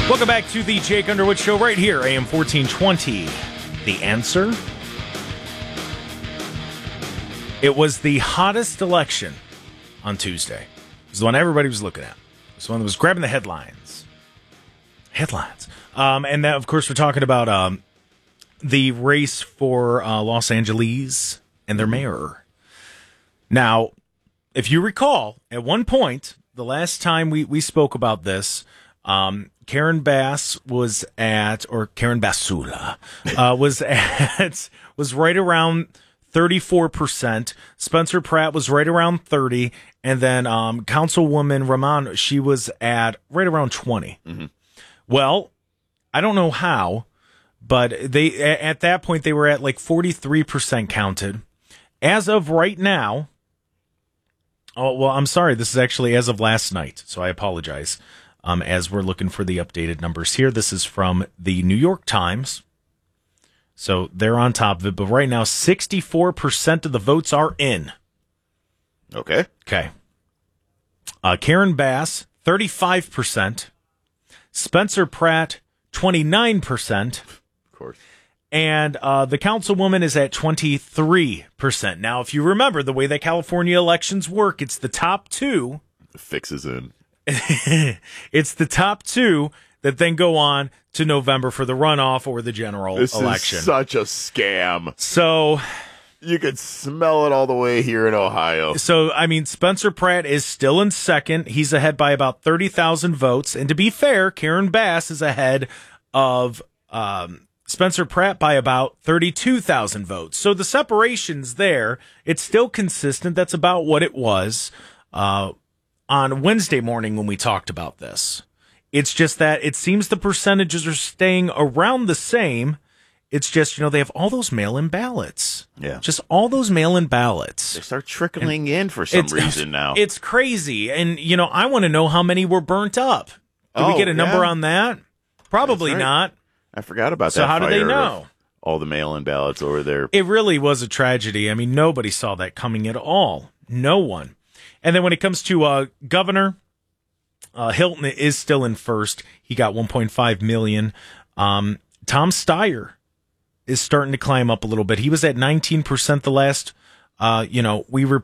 Welcome back to the Jake Underwood Show right here, AM 1420. The Answer. It was the hottest election on Tuesday. It was the one everybody was looking at. It was the one that was grabbing the headlines. And that, of course, we're talking about the race for Los Angeles and their mayor. Now, if you recall, at one point, the last time we spoke about this, Karen Bass was at, or Karen Basula, was right around 34%. Spencer Pratt was right around 30%. And then Councilwoman Rahman, she was at right around 20%. Mm-hmm. Well, I don't know how, but they at that point, they were at like 43% counted. As of right now, I'm sorry, this is actually as of last night, so I apologize. As we're looking for the updated numbers here, this is from the New York Times. So they're on top of it. But right now, 64% of the votes are in. Okay. Karen Bass, 35%. Spencer Pratt, 29%. Of course. And the councilwoman is at 23%. Now, if you remember the way that California elections work, it's the top two. The fix is in. It's the top two that then go on to November for the runoff or the general election. This is such a scam. So you could smell it all the way here in Ohio. So, I mean, Spencer Pratt is still in second. He's ahead by about 30,000 votes. And to be fair, Karen Bass is ahead of Spencer Pratt by about 32,000 votes. So the separation's there. It's still consistent. That's about what it was on Wednesday morning when we talked about this. It's just that it seems the percentages are staying around the same. It's just, they have all those mail-in ballots. Yeah. Just all those mail-in ballots. They start trickling in for some reason now. It's crazy. And, I want to know how many were burnt up. Did we get a number on that? Probably not. I forgot about that. So how do they know? All the mail-in ballots over there. It really was a tragedy. I mean, nobody saw that coming at all. No one. And then when it comes to governor, Hilton is still in first. He got 1.5 million. Tom Steyer is starting to climb up a little bit. He was at 19% the last, we